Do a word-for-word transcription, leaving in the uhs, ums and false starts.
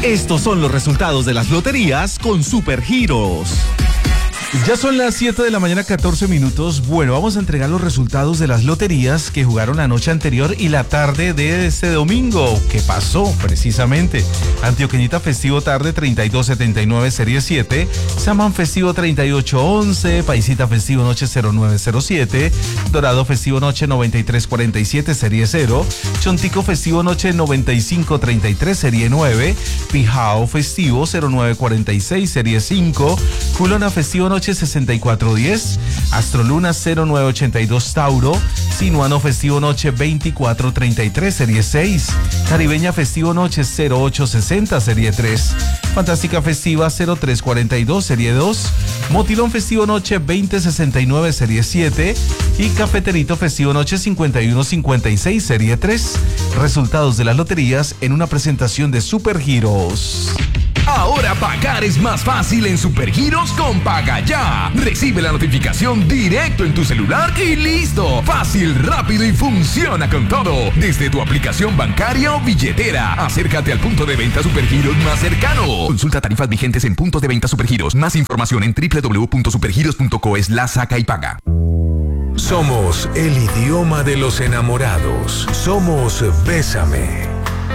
Estos son los resultados de las loterías con Supergiros. Ya son las siete de la mañana, catorce minutos. Bueno, vamos a entregar los resultados de las loterías que jugaron la noche anterior y la tarde de este domingo. ¿Qué pasó? Precisamente. Antioqueñita Festivo Tarde treinta y dos setenta y nueve Serie siete, Saman Festivo treinta y ocho once, Paisita Festivo Noche cero nueve cero siete, Dorado Festivo Noche noventa y tres cuarenta y siete Serie cero, Chontico Festivo Noche noventa y cinco treinta y tres Serie nueve, Pijao Festivo cero nueve cuarenta y seis Serie cinco, Culona Festivo Noche sesenta y cuatro diez, Astroluna cero nueve ochenta y dos Tauro, Sinuano Festivo Noche veinticuatro treinta y tres Serie seis, Caribeña Festivo Noche cero ocho sesenta Serie tres, Fantástica Festiva cero tres cuarenta y dos Serie dos, Motilón Festivo Noche veinte sesenta y nueve Serie siete y Cafeterito Festivo Noche cincuenta y uno cincuenta y seis Serie tres. Resultados de las loterías en una presentación de Supergiros. Ahora pagar es más fácil en Supergiros con Paga Ya. Recibe la notificación directo en tu celular y listo. Fácil, rápido y funciona con todo. Desde tu aplicación bancaria o billetera. Acércate al punto de venta Supergiros más cercano. Consulta tarifas vigentes en puntos de venta Supergiros. Más información en doble u doble u doble u punto supergiros punto co slash saca y paga. Somos el idioma de los enamorados. Somos Bésame.